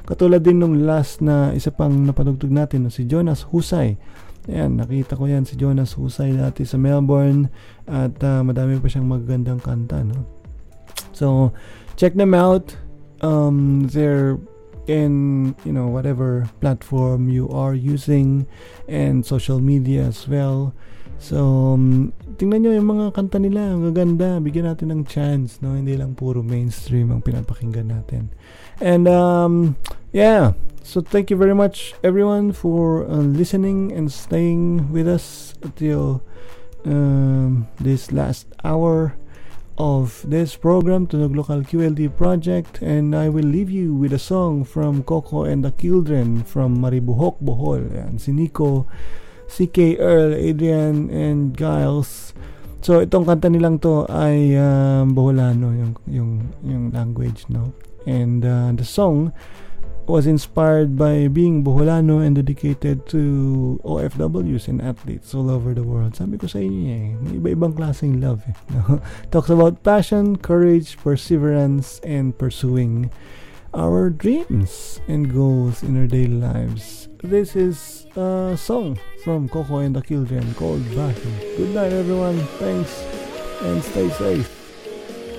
Katulad din nung last na isa pang napanugtog natin, no, si Jonas Husay. Ayan, nakita ko yan si Jonas Husay dati sa Melbourne at madami pa siyang magagandang kanta, no? So, check them out. They're in, whatever platform you are using and social media as well. So, tingnan nyo yung mga kanta nila, ang gaganda. Bigyan natin ng chance, no? Hindi lang puro mainstream ang pinapakinggan natin. And, yeah. So, thank you very much, everyone, for listening and staying with us until this last hour of this program, Tunog Local QLD Project. And I will leave you with a song from Coco and the Children from Maribohok, Bohol. Yan, si Nico, CK, Earl, Adrian, and Giles. So itong kanta nilang to ay Boholano yung language, no? And the song was inspired by being Boholano and dedicated to OFWs and athletes all over the world. Sabi ko sa inyo may iba-ibang klaseng love, no? Talks about passion, courage, perseverance, and pursuing our dreams and goals in our daily lives. This is a song from Coco and the Children called Bashi. Good night, everyone. Thanks and stay safe.